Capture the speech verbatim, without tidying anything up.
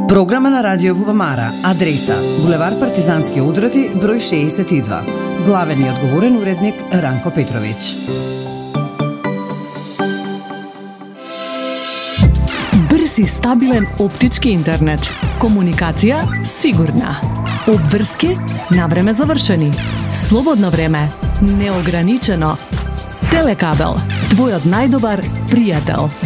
Програма на Радио Вубамара. Адреса: булевар Партизански одроти, број шеесет и два. Главен и одговорен уредник Ранко Петрович. Брз и стабилен оптички интернет. Комуникација сигурна. Обврски на време завршени. Слободно време неограничено. Телекабел, твојот најдобар пријател.